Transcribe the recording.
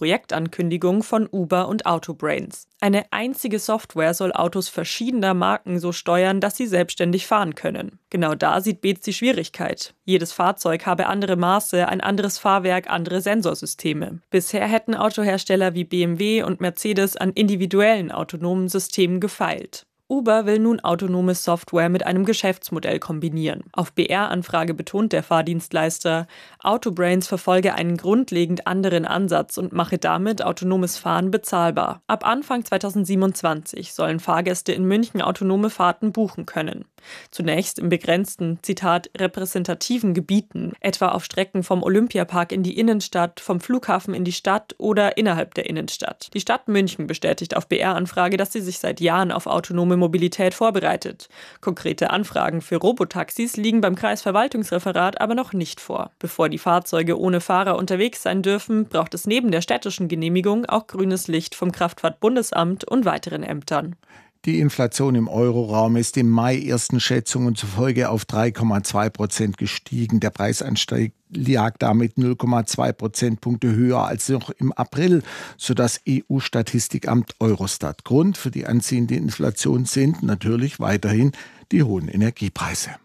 Projektankündigung von Uber und Autobrains. Eine einzige Software soll Autos verschiedener Marken so steuern, dass sie selbstständig fahren können. Genau da sieht Beetz die Schwierigkeit. Jedes Fahrzeug habe andere Maße, ein anderes Fahrwerk, andere Sensorsysteme. Bisher hätten Autohersteller wie BMW und Mercedes an individuellen autonomen Systemen gefeilt. Uber will nun autonome Software mit einem Geschäftsmodell kombinieren. Auf BR-Anfrage betont der Fahrdienstleister, Autobrains verfolge einen grundlegend anderen Ansatz und mache damit autonomes Fahren bezahlbar. Ab Anfang 2027 sollen Fahrgäste in München autonome Fahrten buchen können. Zunächst in begrenzten, Zitat, repräsentativen Gebieten, etwa auf Strecken vom Olympiapark in die Innenstadt, vom Flughafen in die Stadt oder innerhalb der Innenstadt. Die Stadt München bestätigt auf BR-Anfrage, dass sie sich seit Jahren auf autonome Mobilität vorbereitet. Konkrete Anfragen für Robotaxis liegen beim Kreisverwaltungsreferat aber noch nicht vor. Bevor die Fahrzeuge ohne Fahrer unterwegs sein dürfen, braucht es neben der städtischen Genehmigung auch grünes Licht vom Kraftfahrtbundesamt und weiteren Ämtern. Die Inflation im Euroraum ist im Mai ersten Schätzungen zufolge auf 3,2% gestiegen. Der Preisanstieg lag damit 0,2 Prozentpunkte höher als noch im April, so das EU-Statistikamt Eurostat. Grund für die anziehende Inflation sind natürlich weiterhin die hohen Energiepreise.